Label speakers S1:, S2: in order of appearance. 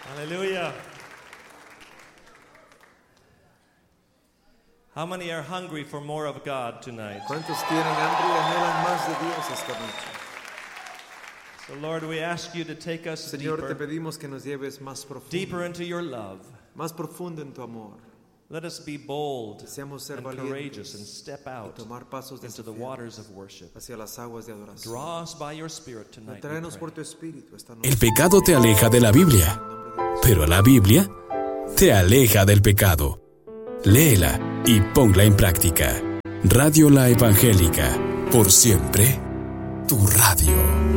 S1: Hallelujah. How many are hungry for more of God tonight?
S2: ¿Cuántos tienen hambre y anhelan más de Dios esta noche?
S1: So Lord, we ask you to take us
S2: Señor, te
S1: deeper,
S2: pedimos que nos lleves más
S1: deeper
S2: profundo,
S1: into your love.
S2: más profundo en tu amor.
S1: Let us be bold
S2: Deseamos ser
S1: and
S2: valientes
S1: courageous and step
S2: y
S1: out
S2: tomar pasos de
S1: into the
S2: fe
S1: waters of worship.
S2: hacia las aguas de adoración.
S1: Draw us by your Spirit tonight. we
S2: Tráenos
S1: pray.
S2: por tu espíritu esta noche.
S3: El pecado te aleja de la Biblia, pero la Biblia te aleja del pecado. Léela y ponla en práctica. Radio La Evangélica, por siempre, tu radio.